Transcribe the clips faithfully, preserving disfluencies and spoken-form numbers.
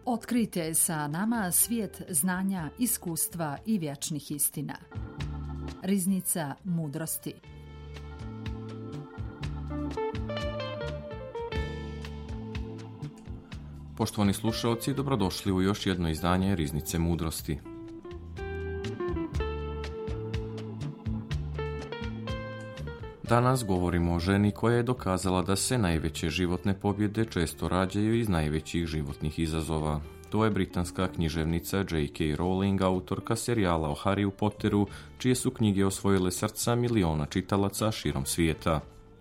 Otkrite sa nama svijet znanja, iskustva i vječnih istina. Riznica mudrosti. Poštovani slušaoci, dobrodošli u još jedno izdanje Riznice mudrosti. Danas govorimo o ženi koja je dokazala da se najveće životne pobjede često rađaju iz najvećih životnih izazova. To je britanska književnica J K. Rowling, autorka serijala o Harryu Potteru, čije su knjige osvojile srca miliona čitalaca širom svijeta.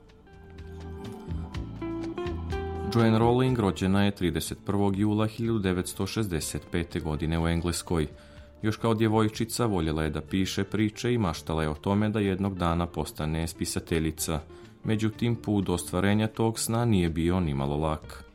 Joanne Rowling rođena je trideset prvog jula hiljadu devetsto šezdeset pete. godine u Engleskoj. Još kao djevojčica voljela je da piše priče i maštala je o tome da jednog dana postane spisateljica. Međutim, put do ostvarenja tog sna nije bio nimalo lak.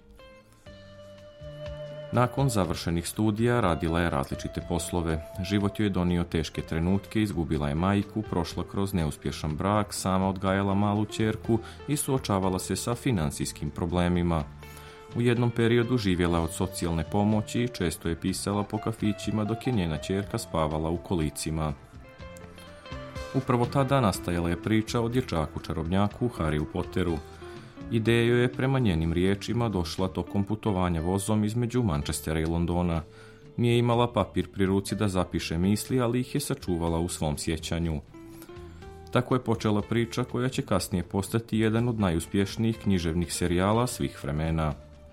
Nakon završenih studija radila je različite poslove. Život joj je donio teške trenutke, izgubila je majku, prošla kroz neuspješan brak, sama odgajala malu ćerku i suočavala se sa financijskim problemima. U jednom periodu živjela je od socijalne pomoći i često je pisala po kafićima dok je njena ćerka spavala u kolicima. Upravo tada nastajala je priča o dječaku čarobnjaku Harryu Potteru. Ideja joj je prema njenim riječima došla tokom putovanja vozom između Manchestera i Londona. Nije imala papir pri ruci da zapiše misli, ali ih je sačuvala u svom sjećanju. Tako je počela priča koja će kasnije postati jedan od najuspješnijih književnih serijala svih vremena.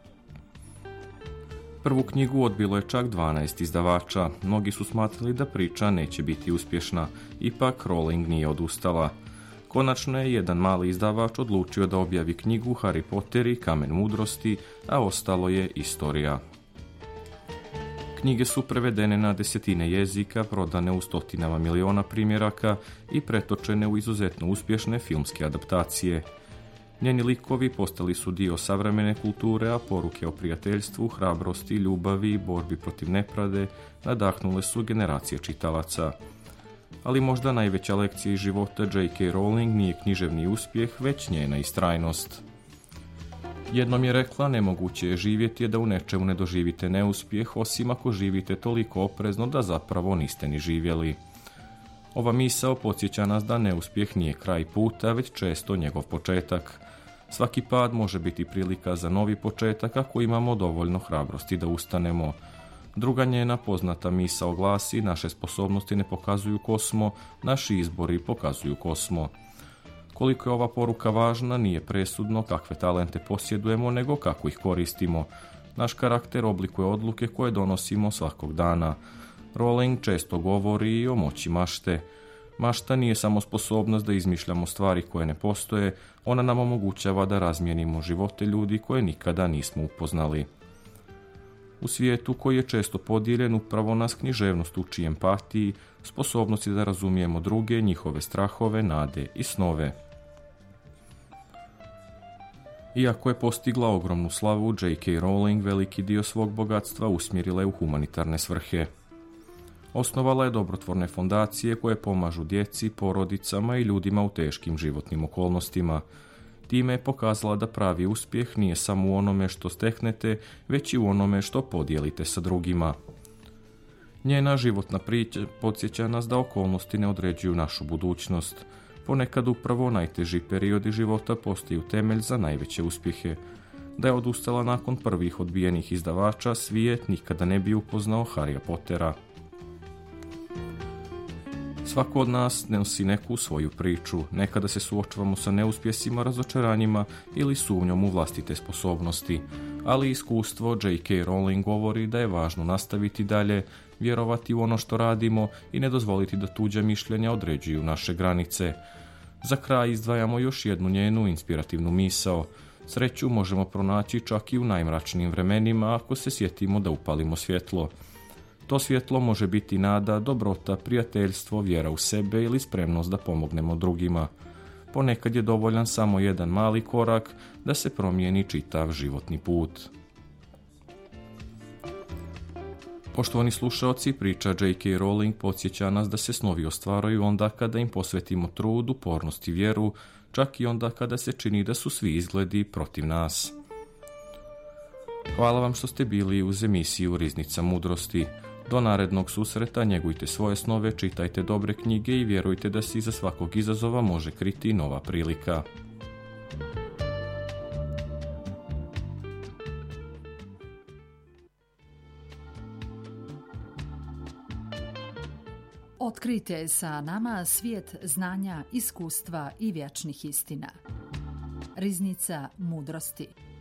Prvu knjigu odbilo je čak dvanaest izdavača. Mnogi su smatrali da priča neće biti uspješna, ipak Rowling nije odustala. Konačno je jedan mali izdavač odlučio da objavi knjigu Harry Potter i Kamen mudrosti, a ostalo je istorija. Knjige su prevedene na desetine jezika, prodane u stotinama miliona primjeraka i pretočene u izuzetno uspješne filmske adaptacije. Njeni likovi postali su dio savremene kulture, a poruke o prijateljstvu, hrabrosti, ljubavi i borbi protiv nepravde nadahnule su generacije čitalaca. Ali možda najveća lekcija iz života J K. Rowling nije književni uspjeh, već njena istrajnost. Jednom je rekla, nemoguće je živjeti da u nečemu ne doživite neuspjeh, osim ako živite toliko oprezno da zapravo niste ni živjeli. Ova misao podsjeća nas da neuspjeh nije kraj puta, već često njegov početak. Svaki pad može biti prilika za novi početak ako imamo dovoljno hrabrosti da ustanemo. Druga njena poznata misao glasi, naše sposobnosti ne pokazuju ko smo, naši izbori pokazuju ko smo. Koliko je ova poruka važna, nije presudno kakve talente posjedujemo, nego kako ih koristimo. Naš karakter oblikuje odluke koje donosimo svakog dana. Rowling često govori i o moći mašte. Mašta nije samo sposobnost da izmišljamo stvari koje ne postoje, ona nam omogućava da razmijenimo živote ljudi koje nikada nismo upoznali. U svijetu koji je često podijeljen, upravo nas književnost uči empatiji, sposobnosti da razumijemo druge, njihove strahove, nade i snove. Iako je postigla ogromnu slavu, J K. Rowling veliki dio svog bogatstva usmjerila je u humanitarne svrhe. Osnovala je dobrotvorne fondacije koje pomažu djeci, porodicama i ljudima u teškim životnim okolnostima. Time je pokazala da pravi uspjeh nije samo u onome što steknete, već i u onome što podijelite sa drugima. Njena životna priča podsjeća nas da okolnosti ne određuju našu budućnost. Ponekad upravo najteži periodi života postaju temelj za najveće uspjehe. Da je odustala nakon prvih odbijenih izdavača, svijet nikada ne bi upoznao Harrya Pottera. Svako od nas nosi neku svoju priču. Nekada se suočavamo sa neuspjesima, razočaranjima ili sumnjom u vlastite sposobnosti. Ali iskustvo J K. Rowling govori da je važno nastaviti dalje, vjerovati u ono što radimo i ne dozvoliti da tuđa mišljenja određuju naše granice. Za kraj izdvajamo još jednu njenu inspirativnu misao. Sreću možemo pronaći čak i u najmračnijim vremenima ako se sjetimo da upalimo svjetlo. To svjetlo može biti nada, dobrota, prijateljstvo, vjera u sebe ili spremnost da pomognemo drugima. Ponekad je dovoljan samo jedan mali korak da se promijeni čitav životni put. Poštovani slušaoci, priča J K. Rowling podsjeća nas da se snovi ostvaruju onda kada im posvetimo trud, upornost i vjeru, čak i onda kada se čini da su svi izgledi protiv nas. Hvala vam što ste bili uz emisiju Riznica mudrosti. Do narednog susreta njegujte svoje snove, čitajte dobre knjige i vjerujte da se iza svakog izazova može kriti nova prilika. Otkrijte sa nama svijet znanja, iskustva i vječnih istina. Riznica mudrosti.